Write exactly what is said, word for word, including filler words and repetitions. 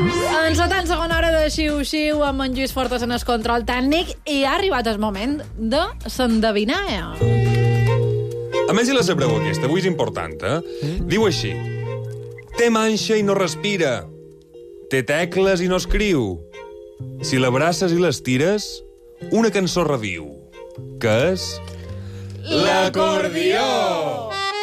En la tan segona hora de xiu-xiu amb en Lluís Fortes en el control tècnic i ha arribat el moment de s'endevinar. A més, si la sabreu aquesta, avui és important, eh? Diu així. Té manxa i no respira. Té tecles i no escriu. Si l'abraces i les tires, una cançó reviu. Que és... l'acordió!